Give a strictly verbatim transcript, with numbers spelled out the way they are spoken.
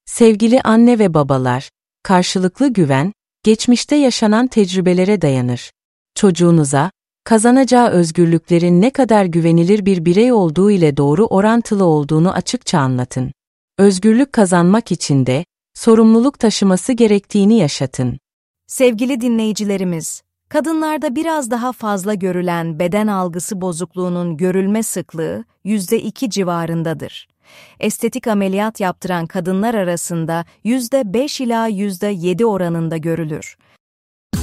Sevgili anne ve babalar, karşılıklı güven, geçmişte yaşanan tecrübelere dayanır. Çocuğunuza, kazanacağı özgürlüklerin ne kadar güvenilir bir birey olduğu ile doğru orantılı olduğunu açıkça anlatın. Özgürlük kazanmak için de, sorumluluk taşıması gerektiğini yaşatın. Sevgili dinleyicilerimiz, kadınlarda biraz daha fazla görülen beden algısı bozukluğunun görülme sıklığı yüzde iki civarındadır. Estetik ameliyat yaptıran kadınlar arasında yüzde beş ila yüzde yedi oranında görülür.